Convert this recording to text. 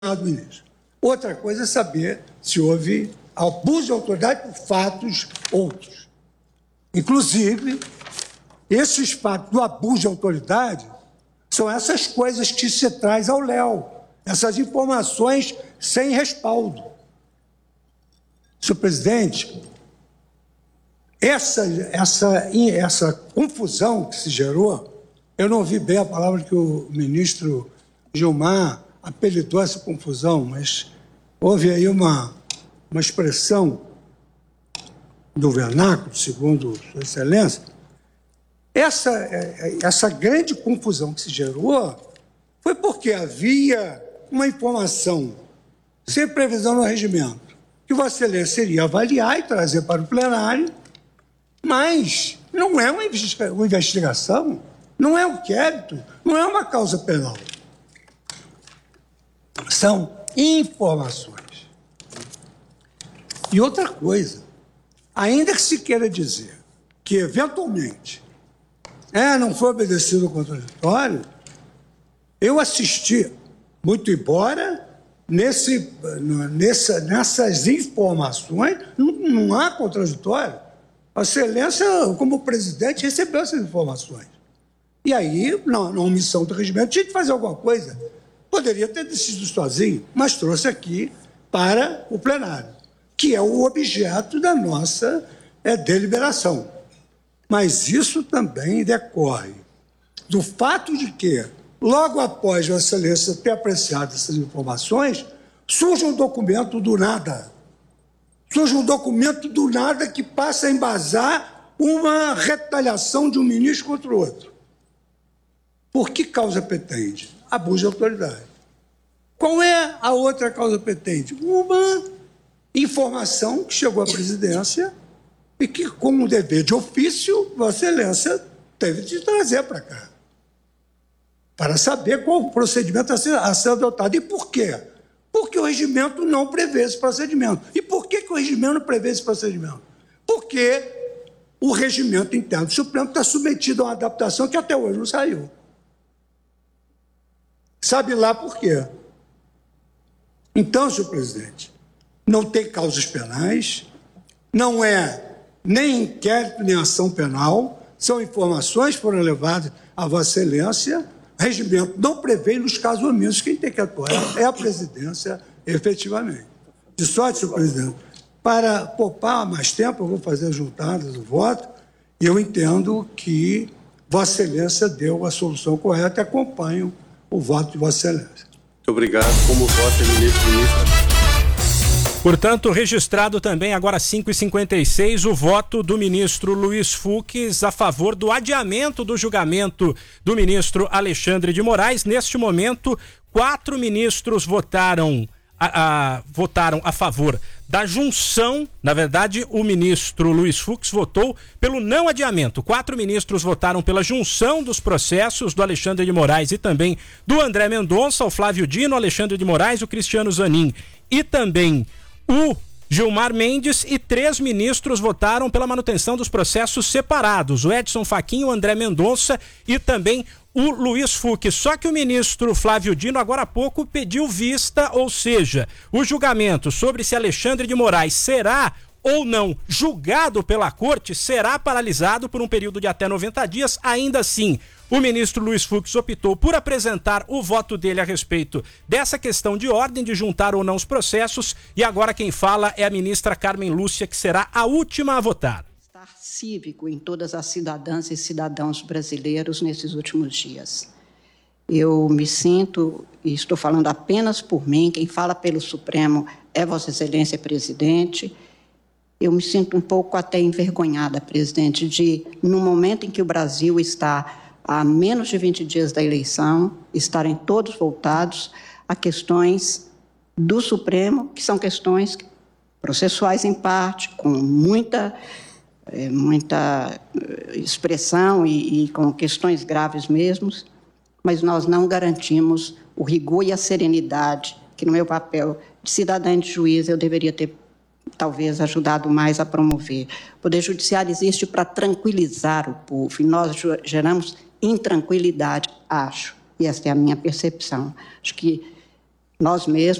do ministro. Outra coisa é saber se houve abuso de autoridade por fatos outros. Inclusive, esses fatos do abuso de autoridade são essas coisas que se traz ao Léo, essas informações sem respaldo. Senhor presidente, essa confusão que se gerou, eu não ouvi bem a palavra que o ministro Gilmar apelidou essa confusão, mas houve aí uma expressão do vernáculo, segundo Sua Excelência. Essa grande confusão que se gerou foi porque havia uma informação sem previsão no regimento, que Vossa Excelência iria avaliar e trazer para o plenário, mas não é uma investigação, não é um inquérito, não é uma causa penal. São informações. E outra coisa, ainda que se queira dizer que, eventualmente, não foi obedecido o contraditório, eu assisti, muito embora nessas informações não há contraditório. A Excelência, como presidente, recebeu essas informações. E aí, na omissão do regimento, tinha que fazer alguma coisa. Poderia ter decidido sozinho, mas trouxe aqui para o plenário, que é o objeto da nossa deliberação. Mas isso também decorre do fato de que, logo após Vossa Excelência ter apreciado essas informações, surge um documento do nada. Surge um documento do nada que passa a embasar uma retaliação de um ministro contra o outro. Por que causa petente? Abuso de autoridade. Qual é a outra causa petente? Uma informação que chegou à presidência e que, como dever de ofício, Vossa Excelência teve de trazer para cá, para saber qual o procedimento a ser adotado. E por quê? Porque o regimento não prevê esse procedimento. E por que o regimento não prevê esse procedimento? Porque o regimento interno do Supremo está submetido a uma adaptação que até hoje não saiu. Sabe lá por quê? Então, senhor presidente, não tem causas penais, não é nem inquérito, nem ação penal, são informações que foram levadas a Vossa Excelência. O regimento não prevê nos casos omissos, quem tem que atuar é a presidência, efetivamente. De sorte, senhor presidente, para poupar mais tempo, eu vou fazer as juntadas do voto, e eu entendo que Vossa Excelência deu a solução correta e acompanho o voto de Vossa Excelência. Muito obrigado. Como voto, ministro. Portanto, registrado também agora 5h56 o voto do ministro Luiz Fux a favor do adiamento do julgamento do ministro Alexandre de Moraes. Neste momento, 4 ministros votaram a favor da junção. Na verdade, o ministro Luiz Fux votou pelo não adiamento. 4 ministros votaram pela junção dos processos do Alexandre de Moraes e também do André Mendonça, o Flávio Dino, o Alexandre de Moraes, o Cristiano Zanin e também o Gilmar Mendes, e 3 ministros votaram pela manutenção dos processos separados, o Edson Fachin, o André Mendonça e também o Luiz Fux. Só que o ministro Flávio Dino agora há pouco pediu vista, ou seja, o julgamento sobre se Alexandre de Moraes será ou não julgado pela corte será paralisado por um período de até 90 dias. Ainda assim, o ministro Luiz Fux optou por apresentar o voto dele a respeito dessa questão de ordem de juntar ou não os processos, e agora quem fala é a ministra Carmen Lúcia, que será a última a votar. Estar cívico em todas as cidadãs e cidadãos brasileiros nesses últimos dias. Eu me sinto, e estou falando apenas por mim, quem fala pelo Supremo é Vossa Excelência Presidente. Eu me sinto um pouco até envergonhada, presidente, de, no momento em que o Brasil está a menos de 20 dias da eleição, estarem todos voltados a questões do Supremo, que são questões processuais em parte, com muita expressão e com questões graves mesmo, mas nós não garantimos o rigor e a serenidade que, no meu papel de cidadã e de juiz, eu deveria ter talvez ajudado mais a promover. O Poder Judiciário existe para tranquilizar o povo, e nós geramos intranquilidade, acho, e essa é a minha percepção. Acho que nós mesmos